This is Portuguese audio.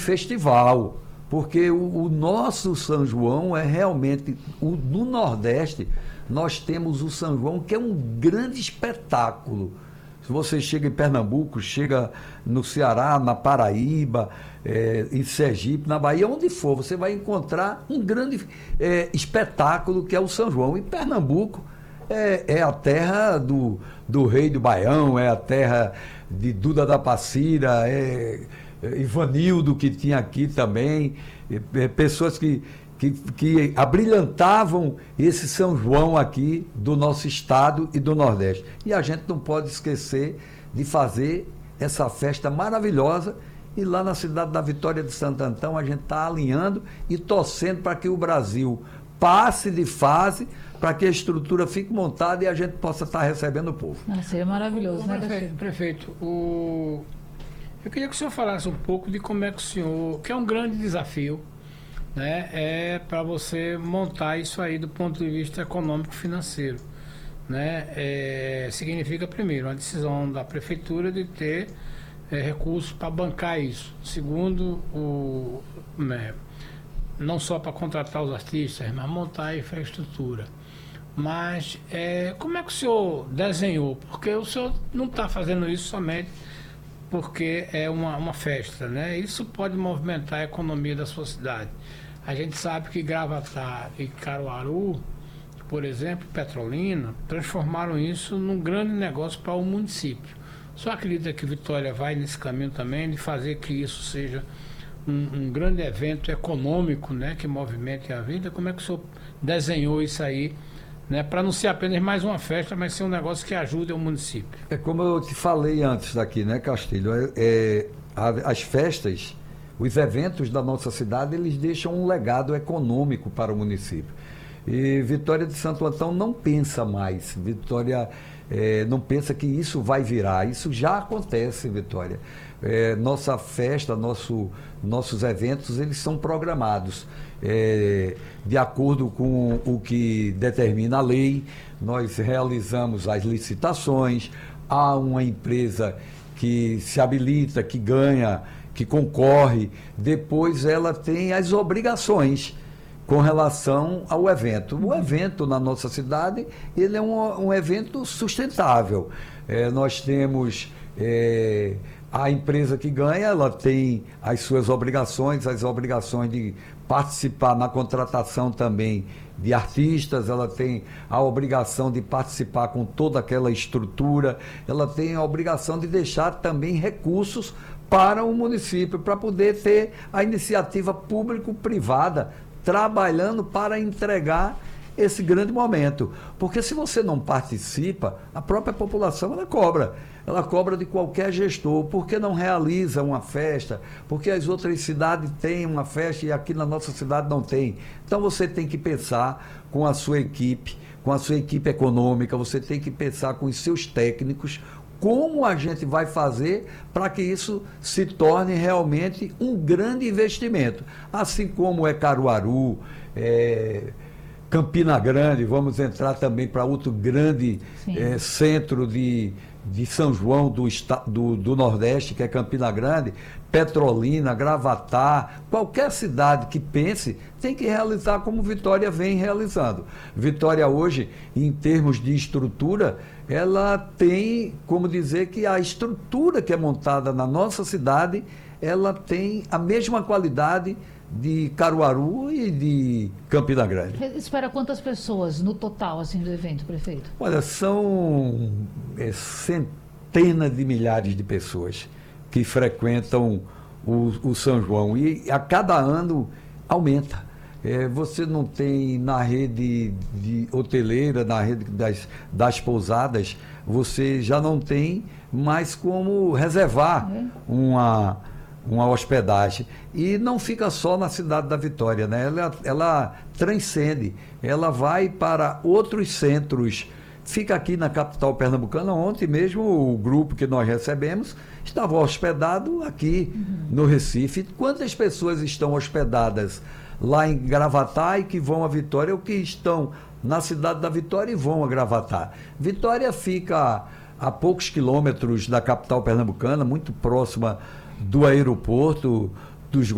festival, porque o nosso São João é realmente, no Nordeste, nós temos o São João, que é um grande espetáculo. Se você chega em Pernambuco, chega no Ceará, na Paraíba, em Sergipe, na Bahia, onde for, você vai encontrar um grande espetáculo que é o São João. E Pernambuco é a terra do Rei do Baião, é a terra de Duda da Passira, Ivanildo, que tinha aqui também, pessoas que abrilhantavam esse São João aqui do nosso estado e do Nordeste. E a gente não pode esquecer de fazer essa festa maravilhosa. E lá na cidade da Vitória de Santo Antão, a gente está alinhando e torcendo para que o Brasil passe de fase, para que a estrutura fique montada e a gente possa estar recebendo o povo. Seria maravilhoso, né, prefeito? Eu queria que o senhor falasse um pouco de como é que o senhor, que é um grande desafio, né, para você montar isso aí do ponto de vista econômico financeiro, né? Significa, primeiro, uma decisão da prefeitura de ter recursos para bancar isso. Segundo, não só para contratar os artistas, mas montar a infraestrutura. Mas como é que o senhor desenhou? Porque o senhor não está fazendo isso somente porque é uma festa, né? Isso pode movimentar a economia da sua cidade. A gente sabe que Gravatá e Caruaru, por exemplo, Petrolina, transformaram isso num grande negócio para o município. O senhor acredita que Vitória vai nesse caminho também, de fazer que isso seja um grande evento econômico, né, que movimente a vida? Como é que o senhor desenhou isso aí, né, para não ser apenas mais uma festa, mas ser um negócio que ajude o município? É como eu te falei antes daqui, né, Castilho? As festas, os eventos da nossa cidade, eles deixam um legado econômico para o município. E Vitória de Santo Antão não pensa mais. Vitória não pensa que isso vai virar. Isso já acontece em Vitória. Nossa festa, nossos eventos, eles são programados de acordo com o que determina a lei. Nós realizamos as licitações, há uma empresa que se habilita, que ganha, que concorre, depois ela tem as obrigações com relação ao evento. O evento na nossa cidade, ele é um evento sustentável. Nós temos a empresa que ganha, ela tem as suas obrigações, as obrigações de participar na contratação também de artistas, ela tem a obrigação de participar com toda aquela estrutura, ela tem a obrigação de deixar também recursos para o município, para poder ter a iniciativa público-privada trabalhando para entregar esse grande momento. Porque se você não participa, a própria população ela cobra de qualquer gestor, porque não realiza uma festa, porque as outras cidades têm uma festa e aqui na nossa cidade não tem. Então você tem que pensar com a sua equipe econômica, você tem que pensar com os seus técnicos, como a gente vai fazer para que isso se torne realmente um grande investimento. Assim como é Caruaru, Campina Grande, vamos entrar também para outro grande centro de São João do Nordeste, que é Campina Grande, Petrolina, Gravatá, qualquer cidade que pense, tem que realizar como Vitória vem realizando. Vitória hoje, em termos de estrutura, ela tem, como dizer, que a estrutura que é montada na nossa cidade, ela tem a mesma qualidade de Caruaru e de Campina Grande. Espera quantas pessoas no total assim do evento, prefeito? Olha, são centenas de milhares de pessoas que frequentam o São João e a cada ano aumenta. Você não tem na rede de hoteleira, na rede das pousadas, você já não tem mais como reservar uma hospedagem. E não fica só na cidade da Vitória, né? Ela transcende, ela vai para outros centros. Fica aqui na capital pernambucana. Ontem mesmo o grupo que nós recebemos estava hospedado aqui no Recife. Quantas pessoas estão hospedadas lá em Gravatá e que vão a Vitória, ou que estão na cidade da Vitória e vão a Gravatá? Vitória fica a poucos quilômetros da capital pernambucana, muito próxima do aeroporto dos